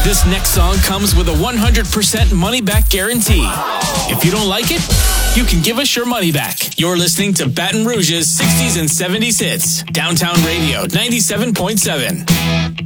This next song comes with a 100% money-back guarantee. If you don't like it, you can give us your money back. You're listening to Baton Rouge's 60s and 70s hits. Downtown Radio 97.7.